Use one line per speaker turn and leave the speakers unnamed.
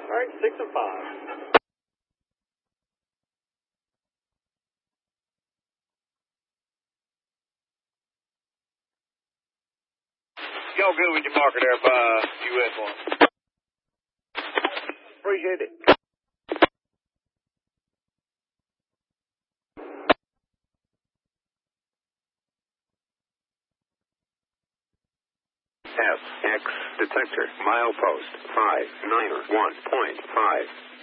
All right, 6 and 5.
Y'all good with your marker there by US 1? Appreciate it.
FX detector milepost 591.5.